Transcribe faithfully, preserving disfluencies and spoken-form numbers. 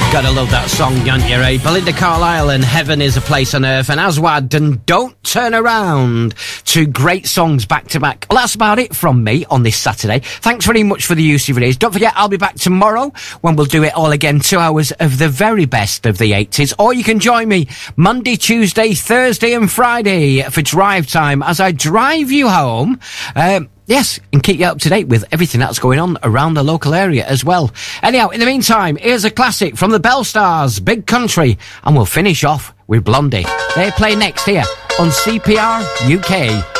Gotta love that song, don't you, eh? Belinda Carlisle and Heaven is a Place on Earth, and Aswad and Don't Turn Around. Two great songs back to back. Well, that's about it from me on this Saturday. Thanks very much for the use of your ears. Don't forget, I'll be back tomorrow when we'll do it all again. Two hours of the very best of the eighties. Or you can join me Monday, Tuesday, Thursday and Friday for drive time as I drive you home. Um... Yes, and keep you up to date with everything that's going on around the local area as well. Anyhow, in the meantime, here's a classic from the Bell Stars, Big Country, and we'll finish off with Blondie. They play next here on C P R U K.